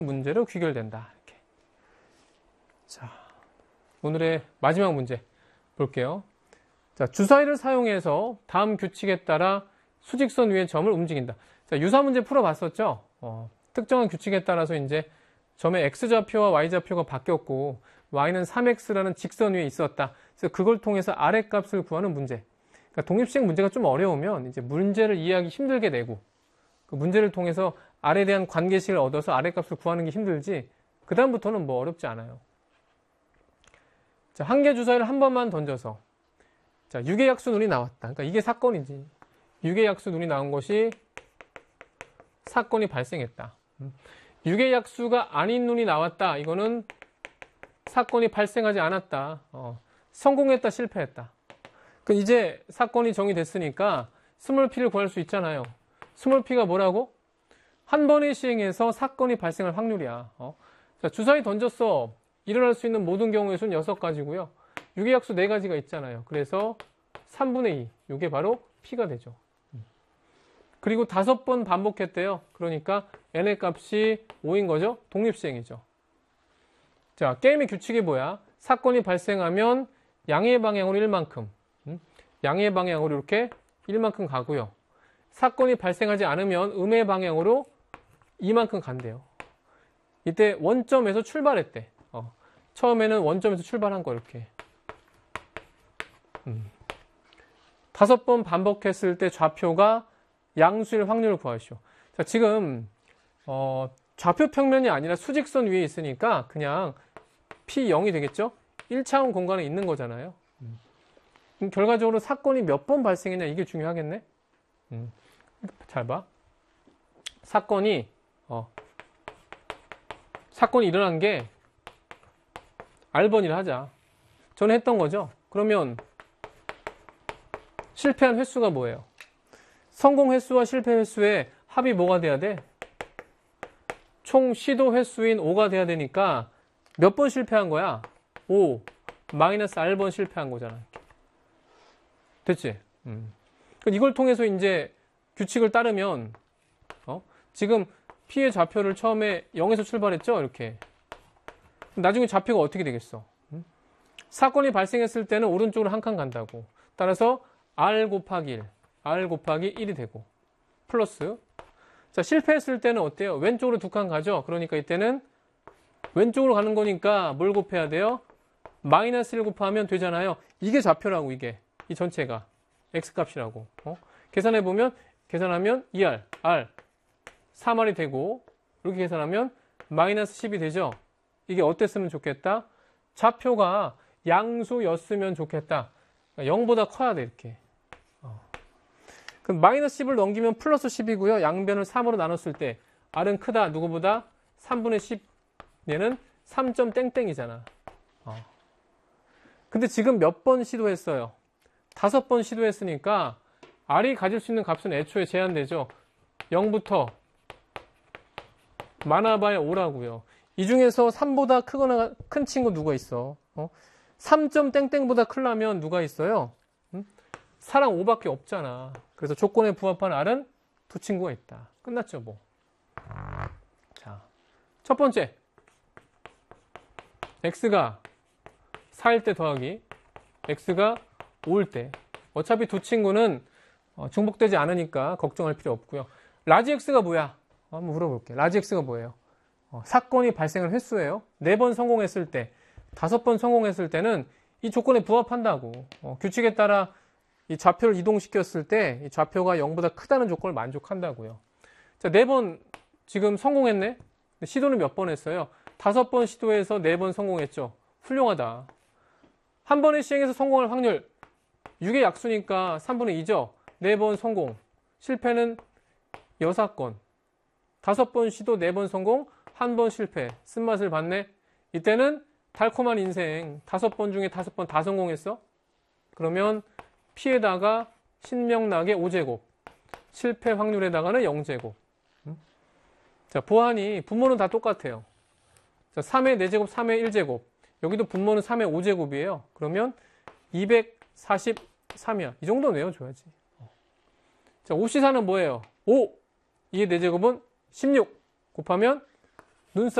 문제로 귀결된다. 이렇게. 자, 오늘의 마지막 문제 볼게요. 자, 주사위를 사용해서 다음 규칙에 따라 수직선 위의 점을 움직인다. 자, 유사 문제 풀어봤었죠? 특정한 규칙에 따라서 이제 점의 x좌표와 y좌표가 바뀌었고 y는 3x라는 직선 위에 있었다. 그래서 그걸 통해서 아랫값을 구하는 문제. 그러니까 독립식 문제가 좀 어려우면 이제 문제를 이해하기 힘들게 내고 그 문제를 통해서 r에 대한 관계식을 얻어서 아랫값을 구하는 게 힘들지 그 다음부터는 뭐 어렵지 않아요. 자, 한 개 주사위를 한 번만 던져서 자, 6의 약수 눈이 나왔다. 그러니까 이게 사건이지. 6의 약수 눈이 나온 것이 사건이 발생했다. 6의 약수가 아닌 눈이 나왔다. 이거는 사건이 발생하지 않았다. 성공했다, 실패했다. 그럼 이제 사건이 정의됐으니까 스몰 p를 구할 수 있잖아요. 스몰 p가 뭐라고? 한 번의 시행에서 사건이 발생할 확률이야. 자, 주사위 던졌어. 일어날 수 있는 모든 경우의 수는 6가지고요. 6의 약수 4가지가 있잖아요. 그래서 3분의 2. 이게 바로 p가 되죠. 그리고 5번 반복했대요. 그러니까 n의 값이 5인 거죠. 독립시행이죠. 자, 게임의 규칙이 뭐야? 사건이 발생하면 양의 방향으로 1만큼, 양의 방향으로 이렇게 1만큼 가고요. 사건이 발생하지 않으면 음의 방향으로 2만큼 간대요. 이때 원점에서 출발했대. 처음에는 원점에서 출발한 거 이렇게. 5번 반복했을 때 좌표가 양수일 확률을 구하시오. 자, 지금 좌표 평면이 아니라 수직선 위에 있으니까 그냥 P0이 되겠죠? 1차원 공간에 있는 거잖아요. 결과적으로 사건이 몇 번 발생했냐 이게 중요하겠네. 잘 봐. 사건이 일어난 게 R번이라 하자. 전에 했던 거죠. 그러면 실패한 횟수가 뭐예요? 성공 횟수와 실패 횟수의 합이 뭐가 돼야 돼? 총 시도 횟수인 5가 돼야 되니까 몇 번 실패한 거야? 5 마이너스 R번 실패한 거잖아. 됐지? 이걸 통해서 이제 규칙을 따르면 지금 P의 좌표를 처음에 0에서 출발했죠? 이렇게. 나중에 좌표가 어떻게 되겠어? 사건이 발생했을 때는 오른쪽으로 한 칸 간다고. 따라서 R 곱하기 1, R 곱하기 1이 되고 플러스 자, 실패했을 때는 어때요? 왼쪽으로 2칸 가죠? 그러니까 이때는 왼쪽으로 가는 거니까 뭘 곱해야 돼요? 마이너스 1 곱하면 되잖아요. 이게 좌표라고 이게. 이 전체가 X값이라고. 계산하면 2R, R 3R이 되고 이렇게 계산하면 마이너스 10이 되죠? 이게 어땠으면 좋겠다? 좌표가 양수였으면 좋겠다. 그러니까 0보다 커야 돼 이렇게. 그럼 마이너스 10을 넘기면 플러스 10이고요. 양변을 3으로 나눴을 때 R은 크다. 누구보다? 3분의 10. 얘는 3점 땡땡이잖아. 근데 지금 몇 번 시도했어요? 5번 시도했으니까 R이 가질 수 있는 값은 애초에 제한되죠. 0부터 많아봐야 5라고요. 이 중에서 3보다 크거나 큰 친구 누가 있어? 3점 땡땡보다 크려면 누가 있어요? 4랑 5밖에 없잖아. 그래서 조건에 부합한 R은 두 친구가 있다. 끝났죠, 뭐. 자, 첫 번째. X가 4일 때 더하기 X가 5일 때. 어차피 두 친구는 중복되지 않으니까 걱정할 필요 없고요. 라지 X가 뭐야? 한번 물어볼게요. 라지 X가 뭐예요? 사건이 발생할 횟수예요. 4번 성공했을 때, 5번 성공했을 때는 이 조건에 부합한다고. 규칙에 따라 이 좌표를 이동시켰을 때 이 좌표가 0보다 크다는 조건을 만족한다고요. 자, 4번 지금 성공했네? 시도는 몇 번 했어요? 5번 시도해서 4번 성공했죠. 훌륭하다. 한 번의 시행에서 성공할 확률 6의 약수니까 3분의 2죠. 4번 성공. 실패는 6건. 5번 시도 4번 성공, 1번 실패. 쓴맛을 봤네. 이때는 달콤한 인생. 5번 중에 5번 다 성공했어. 그러면 P에다가 신명나게 5제곱. 실패 확률에다가는 0제곱. 자, 보안이 분모는 다 똑같아요. 자, 3의 4제곱, 3의 1제곱. 여기도 분모는 3의 5제곱이에요. 그러면 243이야. 이 정도는 외워줘야지. 자, 5C4는 뭐예요? 5. 2의 4제곱은 16. 곱하면 눈